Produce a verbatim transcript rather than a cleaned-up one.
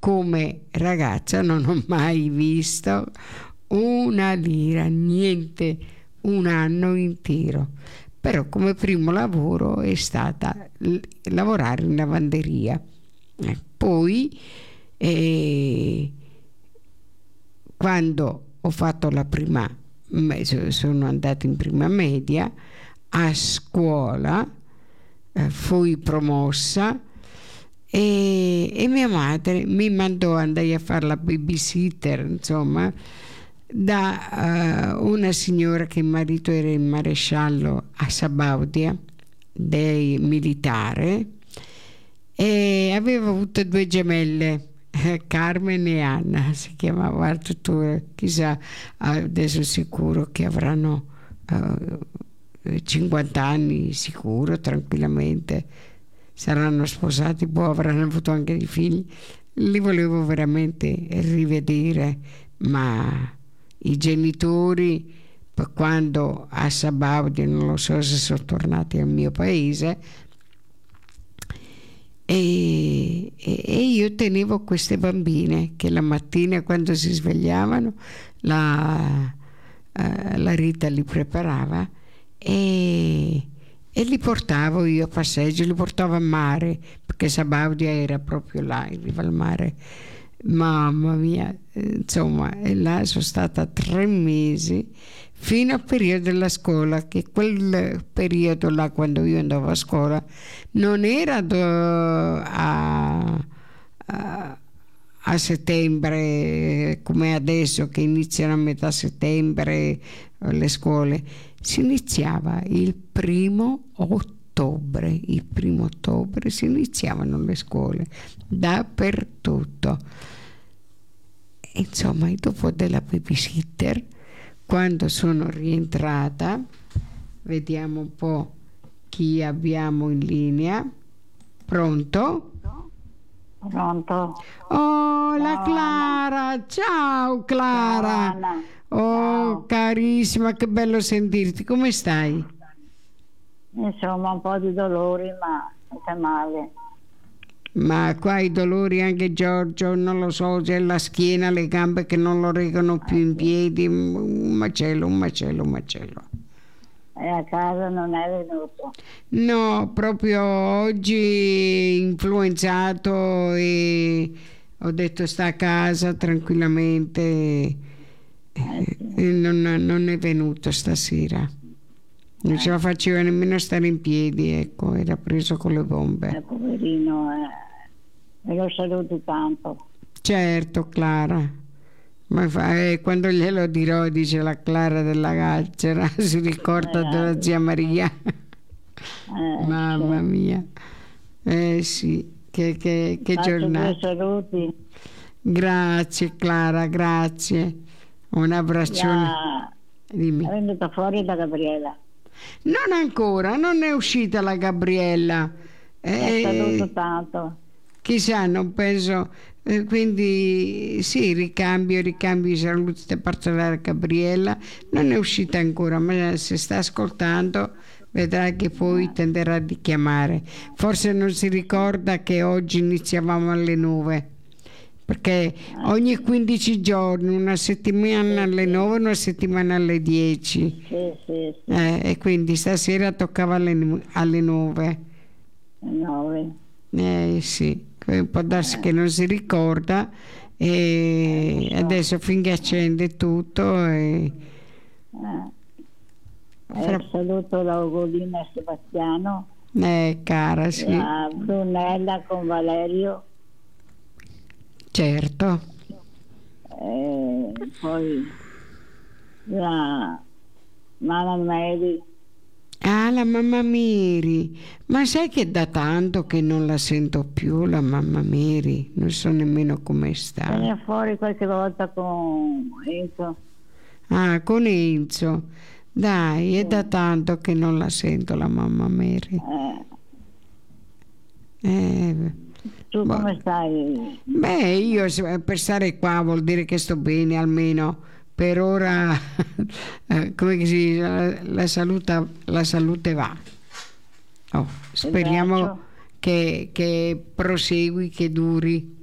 come ragazza non ho mai visto una lira, niente, un anno intero. Però come primo lavoro è stata l- lavorare in lavanderia. Eh, poi eh, quando ho fatto la prima, me- sono andata in prima media, a scuola eh, fui promossa e, e mia madre mi mandò, andai a fare la babysitter, insomma, da eh, una signora che il marito era il maresciallo a Sabaudia, dei militare, e aveva avuto due gemelle, eh, Carmen e Anna si chiamava, tuttora, chissà, adesso sicuro che avranno eh, cinquanta anni, sicuro, tranquillamente, saranno sposati, poi avranno avuto anche dei figli. Li volevo veramente rivedere, ma i genitori, per quando a Sabaudia, non lo so se sono tornati al mio paese, e, e- e io tenevo queste bambine che la mattina quando si svegliavano la, eh, la Rita li preparava e, e li portavo io a passeggio, li portavo a mare perché Sabaudia era proprio là in riva al mare. Mamma mia, eh, insomma, e là sono stata tre mesi fino al periodo della scuola, che quel periodo là, quando io andavo a scuola, non era do- a, a, a settembre come adesso, che iniziano a metà settembre eh, le scuole. Si iniziava il primo ottobre, il primo ottobre si iniziavano le scuole dappertutto. Insomma, dopo della babysitter, quando sono rientrata, vediamo un po' chi abbiamo in linea. Pronto? Pronto? Oh, la Ciao, Clara! Ciao Clara! Ciao, Anna. Oh, Ciao. carissima, che bello sentirti. Come stai? Insomma, un po' di dolori, ma non c'è male. Ma qua i dolori anche Giorgio, non lo so, c'è la schiena, le gambe che non lo reggono più in piedi, un macello, un macello, un macello. E a casa non è venuto. No, proprio oggi influenzato e ho detto sta a casa tranquillamente e, Eh e sì, non, non è venuto stasera. Non ce eh, la faceva nemmeno stare in piedi, ecco, era preso con le bombe. eh, poverino, eh. E lo saluti tanto. Certo, Clara. Ma fa- eh, quando glielo dirò, dice la Clara della Gazzera, si ricorda della Eh, zia Maria. eh, Mamma sì. mia. Eh sì, che, che, che Faccio due giornata. saluti. Grazie Clara, grazie. Un abbraccione. La... È Dimmi. venuta fuori da Gabriela. Non ancora, non è uscita la Gabriella. La saluto Eh, tanto. chissà, non penso. Eh, quindi sì, ricambio, ricambio i saluti da parte della Gabriella. Non è uscita ancora, ma se sta ascoltando vedrà che poi tenderà a richiamare. Forse non si ricorda che oggi iniziavamo alle nove. Perché Eh, ogni sì, quindici giorni, una settimana sì, alle sì, nove, una settimana alle dieci. sì, sì, sì. Eh, e quindi stasera toccava alle, nu- alle nove. Nove. Eh sì, que- può darsi che Eh, non si ricorda eh, lo e so. adesso finché accende tutto e Eh, eh, fra- saluto la Ugolina e Sebastiano, eh, cara, sì, la Brunella con Valerio, certo. e poi la Mamma Mary. Ah, la mamma Mary, ma sai che da tanto che non la sento più, la mamma Mary, non so nemmeno come sta. Viene fuori qualche volta con Enzo. Ah, con Enzo. Dai, è da Sì. tanto che non la sento la mamma Mary. Eh, Eh, tu boh. come stai? Beh, io se- per stare qua vuol dire che sto bene, almeno per ora, eh, come che si dice, la, la salute, la salute va. Oh, Il speriamo braccio? che, che prosegui, che duri.